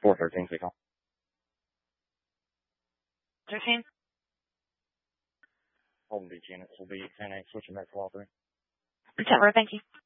413, please call. 13. Holden Beach units will be 10-8, switching back to all 3. 10, thank you.